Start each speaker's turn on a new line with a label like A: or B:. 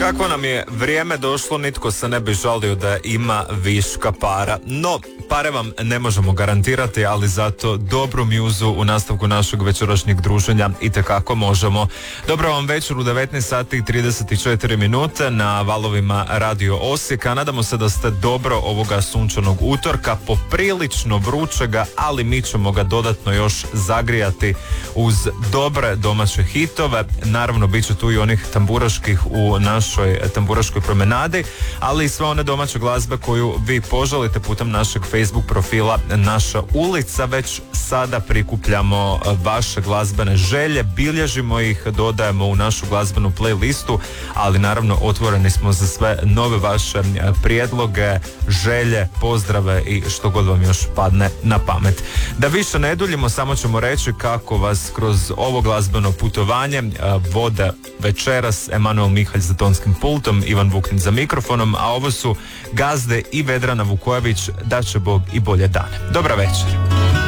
A: Kako nam je vrijeme došlo, nitko se ne bi žalio da ima viška para. No, pare vam ne možemo garantirati, ali zato dobru mjuzu u nastavku našeg večerašnjeg druženja itekako možemo. Dobro vam večer u 19 sati i 34 minute na valovima Radio Osijeka. Nadamo se da ste dobro ovoga sunčanog utorka, poprilično vrućega, ali mi ćemo ga dodatno još zagrijati uz dobre domaće hitove. Naravno, bit će tu i onih tamburaških u našoj tamburaškoj promenadi, ali i sve one domaće glazbe koju vi poželite putem našeg Facebook profila Naša ulica. Već sada prikupljamo vaše glazbene želje, bilježimo ih, dodajemo u našu glazbenu playlistu, ali naravno otvoreni smo za sve nove vaše prijedloge, želje, pozdrave i što god vam još padne na pamet. Da više ne duljimo, samo ćemo reći kako vas kroz ovo glazbeno putovanje vode večeras Emanuel Mihalj za tonskim pultom, Ivan Vuknin za mikrofonom, a ovo su Gazde i Vedrana Vukojević, da će Bog i bolje dane. Dobra večer.